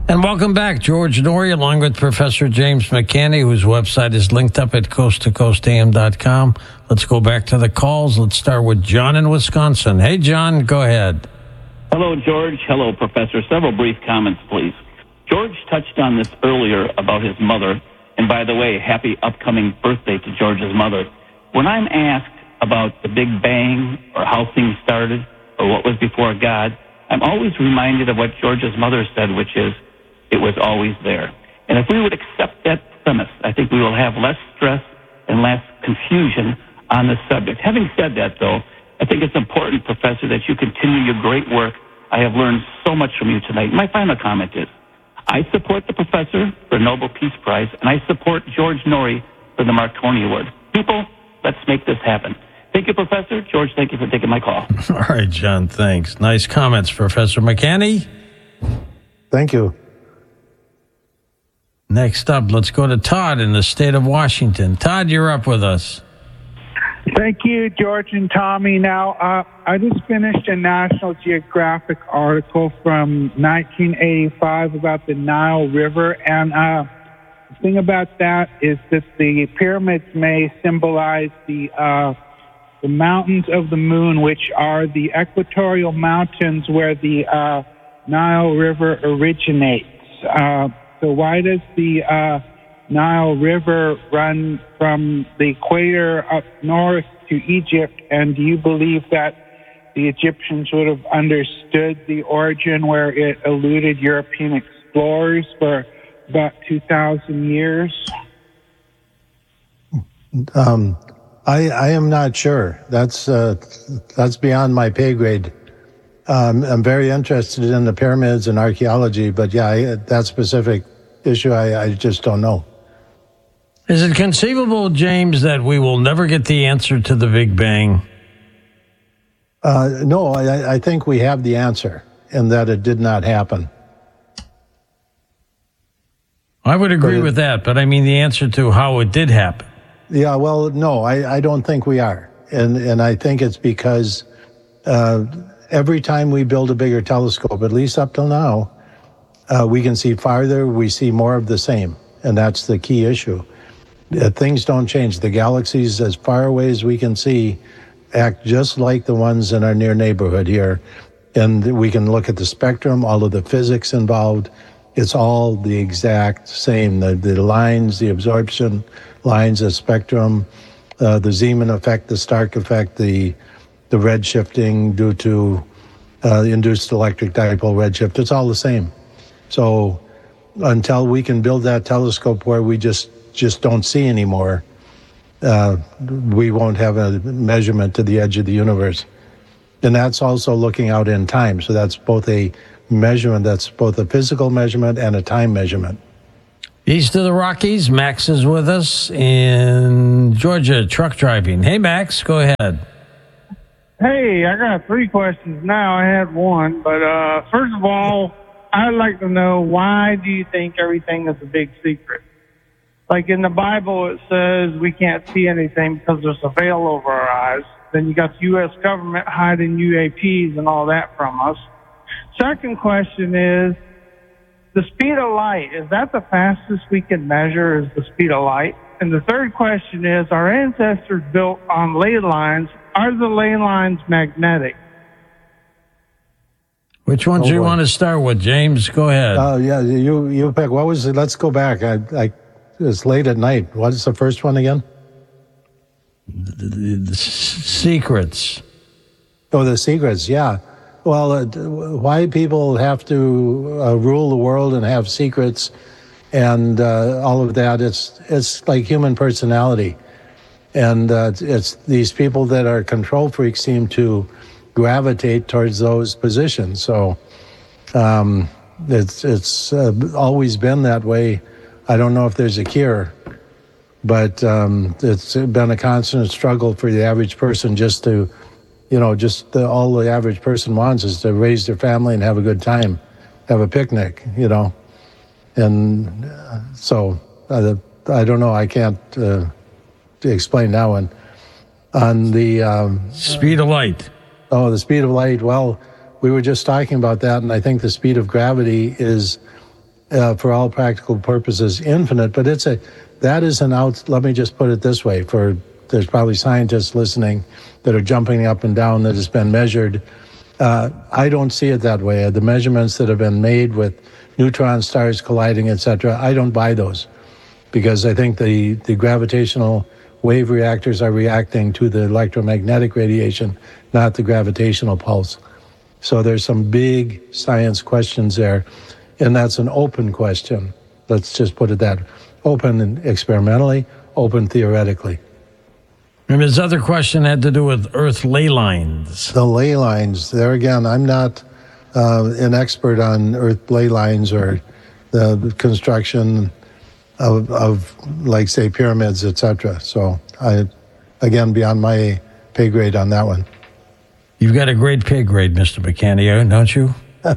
And welcome back, George Noory, along with Professor James McCanny, whose website is linked up at coasttocoastam.com. Let's go back to the calls. Let's start with John in Wisconsin. Hey, John, go ahead. Hello, George. Hello, Professor. Several brief comments, please. George touched on this earlier about his mother. And by the way, happy upcoming birthday to George's mother. When I'm asked about the Big Bang or how things started or what was before God, I'm always reminded of what George's mother said, which is, it was always there. And if we would accept that premise, I think we will have less stress and less confusion on this subject. Having said that, though, I think it's important, Professor, that you continue your great work. I have learned so much from you tonight. My final comment is, I support the professor for the Nobel Peace Prize, and I support George Noory for the Marconi Award. People, let's make this happen. Thank you, Professor. George, thank you for taking my call. All right, John, thanks. Nice comments, Professor McCanny. Thank you. Next up, let's go to Todd in the state of Washington. Todd, you're up with us. Thank you, George and Tommy. Now, I just finished a National Geographic article from 1985 about the Nile River, and the thing about that is that the pyramids may symbolize the mountains of the moon, which are the equatorial mountains where the Nile River originates. So why does the Nile River run from the equator up north to Egypt? And do you believe that the Egyptians would have understood the origin where it eluded European explorers for about 2,000 years? I am not sure. That's beyond my pay grade. I'm very interested in the pyramids and archaeology, but that specific issue, I just don't know. Is it conceivable, James, that we will never get the answer to the Big Bang? No, I think we have the answer, in that it did not happen. I would agree with that, but I mean the answer to how it did happen. Yeah, well, no, I don't think we are. And I think it's because every time we build a bigger telescope, at least up till now, we can see farther, we see more of the same. And that's the key issue. Things don't change. The galaxies, as far away as we can see, act just like the ones in our near neighborhood here. And we can look at the spectrum, all of the physics involved. It's all the exact same. The lines, the absorption lines, the spectrum, the Zeeman effect, the Stark effect, the red shifting due to induced electric dipole redshift. It's all the same. So until we can build that telescope where we just don't see anymore, we won't have a measurement to the edge of the universe. And that's also looking out in time. So that's both a measurement, that's both a physical measurement and a time measurement. East of the Rockies, Max is with us in Georgia, truck driving. Hey, Max, go ahead. Hey, I got 3 questions now. I had one, but first of all, I'd like to know, why do you think everything is a big secret? Like in the Bible, it says we can't see anything because there's a veil over our eyes. Then you got the U.S. government hiding UAPs and all that from us. Second question is, the speed of light, is that the fastest we can measure, is the speed of light? And the third question is, our ancestors built on ley lines. Are the ley lines magnetic? Which ones do you want to start with, James? Go ahead. Yeah, you pick. What was it? Let's go back. It's late at night. What is the first one again? The secrets. Oh, the secrets, yeah. Well, why people have to rule the world and have secrets and all of that, it's like human personality. And it's these people that are control freaks seem to gravitate towards those positions. So it's always been that way. I don't know if there's a cure, but it's been a constant struggle for the average person just to, all the average person wants is to raise their family and have a good time, have a picnic, And so I don't know. I can't explain that one. On the speed of light. Oh, the speed of light. Well, we were just talking about that, and I think the speed of gravity is for all practical purposes, infinite. But let me just put it this way, there's probably scientists listening that are jumping up and down that has been measured. I don't see it that way. The measurements that have been made with neutron stars colliding, etc., I don't buy those, because I think the gravitational wave reactors are reacting to the electromagnetic radiation, not the gravitational pulse. So there's some big science questions there, and that's an open question. Let's just put it that. Open experimentally, open theoretically. And his other question had to do with Earth ley lines. The ley lines, there again, I'm not an expert on Earth ley lines or the construction of like, say, pyramids, etc. So, again, beyond my pay grade on that one. You've got a great pay grade, Mr. McCanny, don't you?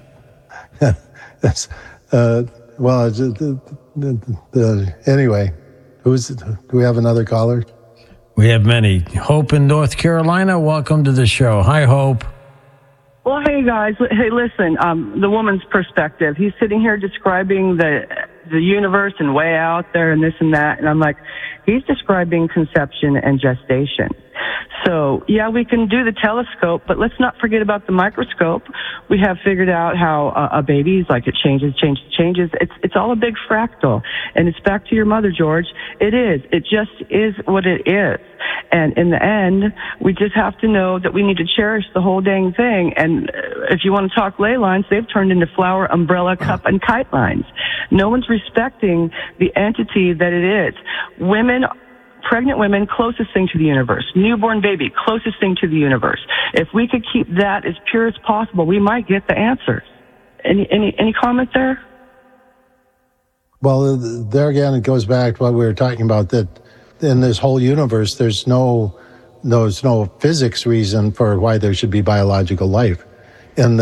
Anyway, do we have another caller? We have many. Hope in North Carolina, welcome to the show. Hi, Hope. Well, hey, guys. Hey, listen, the woman's perspective. He's sitting here describing the universe and way out there and this and that. And I'm like, he's describing conception and gestation. So, yeah, we can do the telescope, but let's not forget about the microscope. We have figured out how a baby's like it changes. It's all a big fractal. And it's back to your mother, George. It is. It just is what it is. And in the end, we just have to know that we need to cherish the whole dang thing. And if you want to talk ley lines, they've turned into flower, umbrella, cup, and kite lines. No one's respecting the entity that it is. Pregnant women, closest thing to the universe. Newborn baby, closest thing to the universe. If we could keep that as pure as possible, we might get the answers. Any comment there? Well, there again, it goes back to what we were talking about, that in this whole universe, there's no physics reason for why there should be biological life. And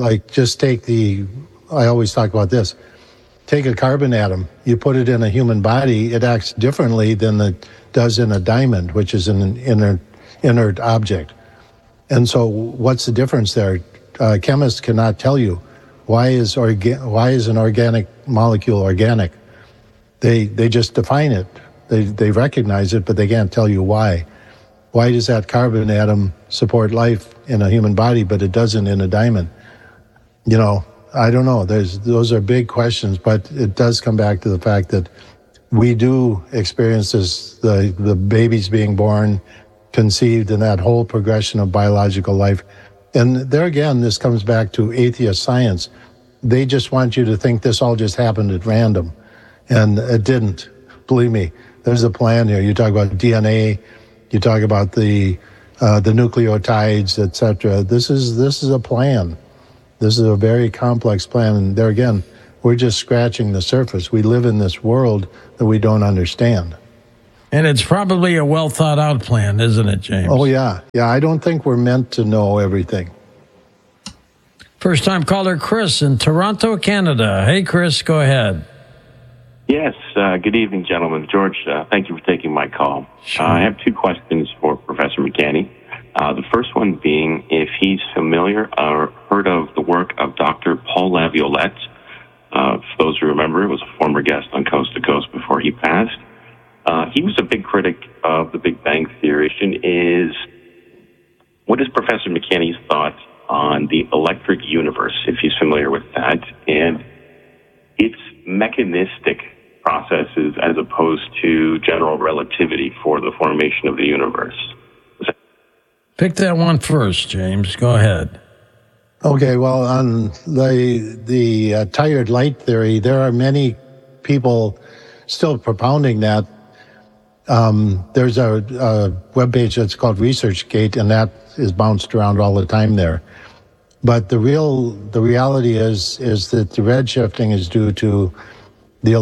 I always talk about this. Take a carbon atom, you put it in a human body, it acts differently than it does in a diamond, which is an inert object. And so what's the difference there? Chemists cannot tell you why is an organic molecule organic. They just define it. They recognize it, but they can't tell you why. Why does that carbon atom support life in a human body, but it doesn't in a diamond? I don't know. Those are big questions, but it does come back to the fact that we do experience this, the babies being born, conceived, and that whole progression of biological life. And there again, this comes back to atheist science. They just want you to think this all just happened at random, and it didn't. Believe me, there's a plan here. You talk about DNA, you talk about the nucleotides, etc. This is a plan. This is a very complex plan, and there again, we're just scratching the surface. We live in this world that we don't understand. And it's probably a well-thought-out plan, isn't it, James? Oh, yeah. Yeah, I don't think we're meant to know everything. First-time caller Chris in Toronto, Canada. Hey, Chris, go ahead. Yes, good evening, gentlemen. George, thank you for taking my call. Sure. I have two questions for Professor McCanny. The first one being if he's familiar or heard of the work of Dr. Paul Laviolette. For those who remember, he was a former guest on Coast to Coast before he passed. He was a big critic of the Big Bang Theory. What is Professor McCanny's thought on the electric universe, if he's familiar with that, and its mechanistic processes as opposed to general relativity for the formation of the universe? Pick that one first, James. Go ahead. Okay, well, on the tired light theory, there are many people still propounding that. There's a webpage that's called ResearchGate, and that is bounced around all the time there. But the reality is that the redshifting is due to the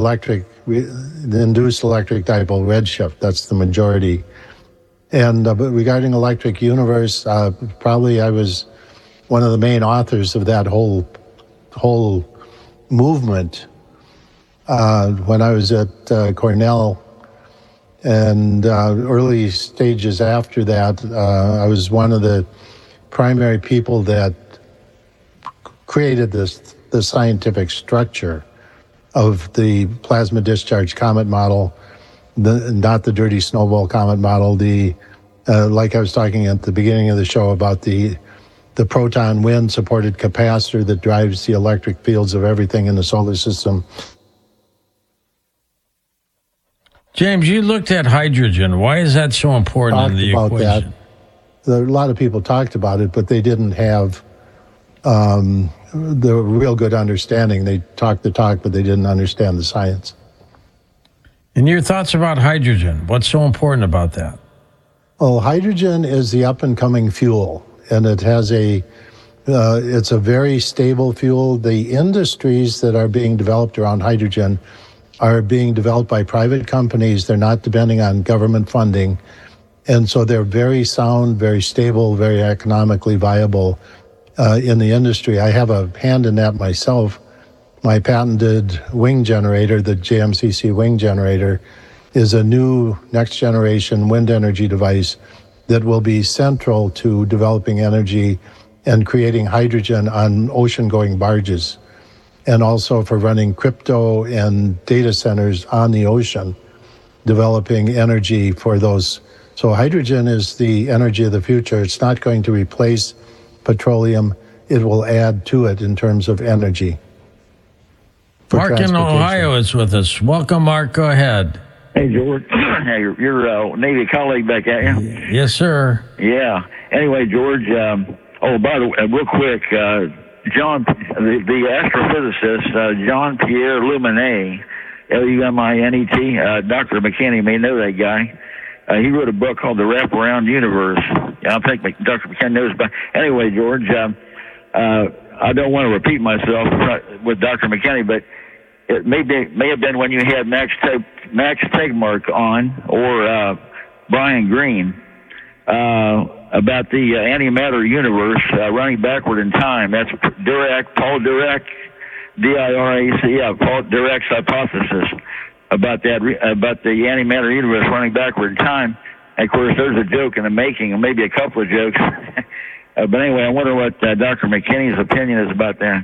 induced electric dipole redshift. That's the majority. And but regarding electric universe, probably I was one of the main authors of that whole movement when I was at Cornell. And early stages after that, I was one of the primary people that created the scientific structure of the plasma discharge comet model, not the dirty snowball comet model. Like I was talking at the beginning of the show about the proton wind supported capacitor that drives the electric fields of everything in the solar system. James, you looked at hydrogen. Why is that so important in the equation? A lot of people talked about it, but they didn't have the real good understanding. They talked the talk, but they didn't understand the science. And your thoughts about hydrogen? What's so important about that? Well, hydrogen is the up-and-coming fuel, and it has it's a very stable fuel. The industries that are being developed around hydrogen are being developed by private companies. They're not depending on government funding. And so they're very sound, very stable, very economically viable in the industry. I have a hand in that myself. My patented wing generator, the JMCC wing generator, is a new next-generation wind energy device that will be central to developing energy and creating hydrogen on ocean-going barges, and also for running crypto and data centers on the ocean, developing energy for those. So hydrogen is the energy of the future. It's not going to replace petroleum. It will add to it in terms of energy. Mark in Ohio is with us. Welcome, Mark. Go ahead. Hey, George. Hey, you're a Navy colleague back at you. Yes, sir. Yeah. Anyway, George, by the way, real quick, John, the astrophysicist, Jean-Pierre Luminet, L-U-M-I-N-E-T, Dr. McKinney may know that guy. He wrote a book called The Wraparound Universe. I think Dr. McKinney knows about. Anyway, George, I don't want to repeat myself with Dr. McKinney, but it may have been when you had Max Tegmark on or Brian Greene about the antimatter universe running backward in time. That's Paul Dirac, D-I-R-A-C, Paul Dirac's hypothesis about the antimatter universe running backward in time. And of course, there's a joke in the making, and maybe a couple of jokes. But anyway, I wonder what Dr. McKinney's opinion is about that.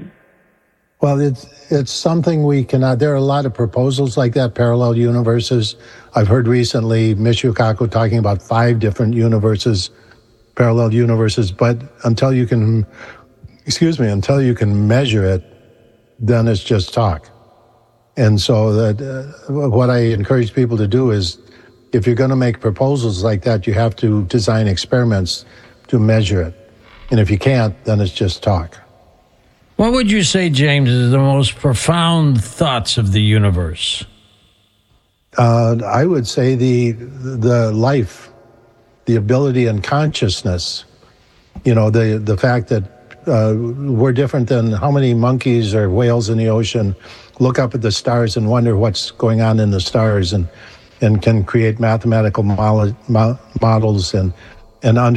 Well, it's something we cannot. There are a lot of proposals like that, parallel universes. I've heard recently Michio Kaku talking about 5 different universes, parallel universes. But until you can measure it, then it's just talk. And so what I encourage people to do is, if you're going to make proposals like that, you have to design experiments to measure it. And if you can't, then it's just talk. What would you say, James, is the most profound thoughts of the universe? I would say the life, the ability and consciousness. You know, the fact that we're different than how many monkeys or whales in the ocean look up at the stars and wonder what's going on in the stars and can create mathematical models and understand